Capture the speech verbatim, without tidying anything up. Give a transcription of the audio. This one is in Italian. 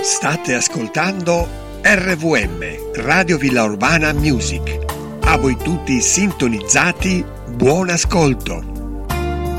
State ascoltando R V M, Radio Villa Urbana Music. A voi tutti sintonizzati, buon ascolto.